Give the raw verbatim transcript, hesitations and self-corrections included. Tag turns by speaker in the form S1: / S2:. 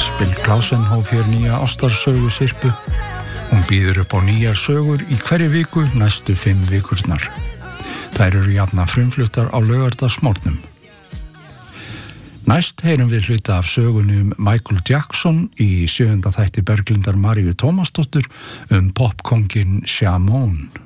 S1: Bill Clausen hóf hér nýja ástarsögu sirpu. Hún býður upp á nýjar sögur í hverju viku næstu fimm vikurnar. Þær eru jafna frumfluttar á laugardagsmorgnum. Næst heyrum við hluta af sögunni um Michael Jackson í sjöunda þætti Berglindar Maríu Tómasdóttur um popkónginn Shamoun.